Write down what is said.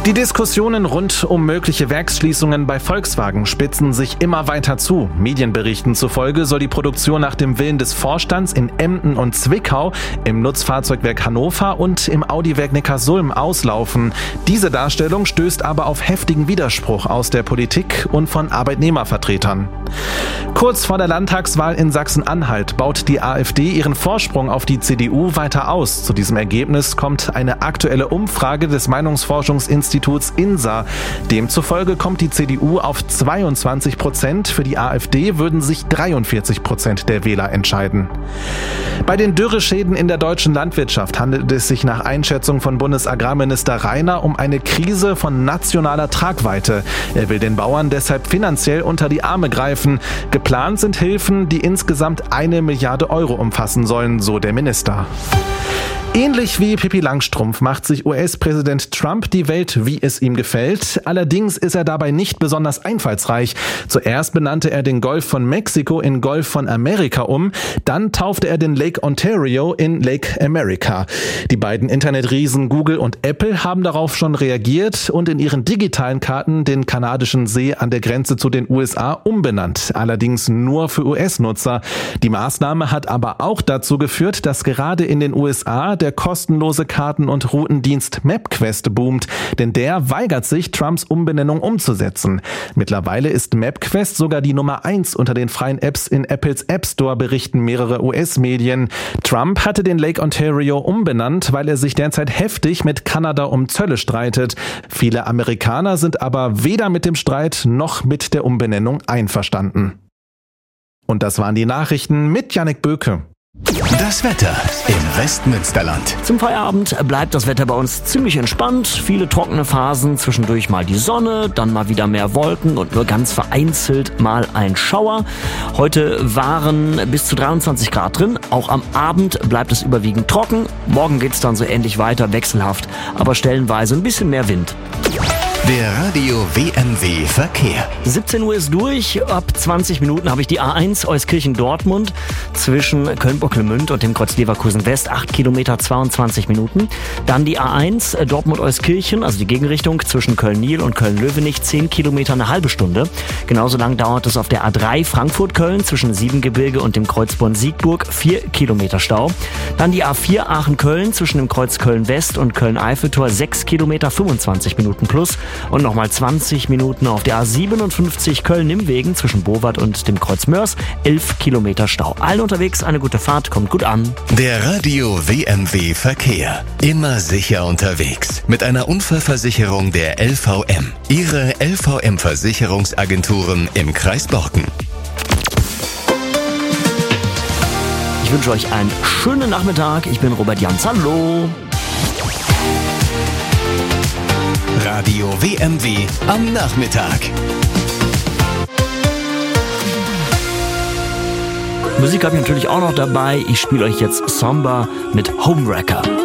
Die Diskussionen rund um mögliche Werksschließungen bei Volkswagen spitzen sich immer weiter zu. Medienberichten zufolge soll die Produktion nach dem Willen des Vorstands in Emden und Zwickau, im Nutzfahrzeugwerk Hannover und im Audiwerk Neckarsulm auslaufen. Diese Darstellung stößt aber auf heftigen Widerspruch aus der Politik und von Arbeitnehmervertretern. Kurz vor der Landtagswahl in Sachsen-Anhalt baut die AfD ihren Vorsprung auf die CDU weiter aus. Zu diesem Ergebnis kommt eine aktuelle Umfrage des Meinungsforschungsinstituts INSA. Demzufolge kommt die CDU auf 22%. Für die AfD würden sich 43% der Wähler entscheiden. Bei den Dürreschäden in der deutschen Landwirtschaft handelt es sich nach Einschätzung von Bundesagrarminister Rainer um eine Krise von nationaler Tragweite. Er will den Bauern deshalb finanziell unter die Arme greifen. Geplant sind Hilfen, die insgesamt 1 Milliarde Euro umfassen sollen, so der Minister. Ähnlich wie Pippi Langstrumpf macht sich US-Präsident Trump die Welt, wie es ihm gefällt. Allerdings ist er dabei nicht besonders einfallsreich. Zuerst benannte er den Golf von Mexiko in Golf von Amerika um. Dann taufte er den Lake Ontario in Lake America. Die beiden Internetriesen Google und Apple haben darauf schon reagiert und in ihren digitalen Karten den kanadischen See an der Grenze zu den USA umbenannt. Allerdings nur für US-Nutzer. Die Maßnahme hat aber auch dazu geführt, dass gerade in den USA der kostenlose Karten- und Routendienst MapQuest boomt, denn der weigert sich, Trumps Umbenennung umzusetzen. Mittlerweile ist MapQuest sogar die Nummer 1 unter den freien Apps in Apples App Store, berichten mehrere US-Medien. Trump hatte den Lake Ontario umbenannt, weil er sich derzeit heftig mit Kanada um Zölle streitet. Viele Amerikaner sind aber weder mit dem Streit noch mit der Umbenennung einverstanden. Und das waren die Nachrichten mit Jannik Böke. Das Wetter im Westmünsterland. Zum Feierabend bleibt das Wetter bei uns ziemlich entspannt. Viele trockene Phasen, zwischendurch mal die Sonne, dann mal wieder mehr Wolken und nur ganz vereinzelt mal ein Schauer. Heute waren bis zu 23 Grad drin. Auch am Abend bleibt es überwiegend trocken. Morgen geht's dann so ähnlich weiter, wechselhaft, aber stellenweise ein bisschen mehr Wind. Der Radio WMW Verkehr. 17 Uhr ist durch. Ab 20 Minuten habe ich die A1 Euskirchen-Dortmund zwischen Köln-Bocklemünd und dem Kreuz Leverkusen West. 8 Kilometer, 22 Minuten. Dann die A1 Dortmund-Euskirchen, also die Gegenrichtung zwischen Köln-Niel und Köln-Löwenich. 10 Kilometer, eine halbe Stunde. Genauso lang dauert es auf der A3 Frankfurt-Köln zwischen Siebengebirge und dem Kreuz Bonn-Siegburg. 4 Kilometer Stau. Dann die A4 Aachen-Köln zwischen dem Kreuz Köln-West und Köln-Eiffeltor. 6 Kilometer, 25 Minuten plus. Und nochmal 20 Minuten auf der A57 Köln-Nimwegen zwischen Bowart und dem Kreuz Mörs. 11 Kilometer Stau. Allen unterwegs eine gute Fahrt, kommt gut an. Der Radio WMW Verkehr. Immer sicher unterwegs. Mit einer Unfallversicherung der LVM. Ihre LVM-Versicherungsagenturen im Kreis Borken. Ich wünsche euch einen schönen Nachmittag. Ich bin Robert Jans. Hallo. Radio WMW am Nachmittag. Musik habe ich natürlich auch noch dabei. Ich spiele euch jetzt Samba mit Homewrecker.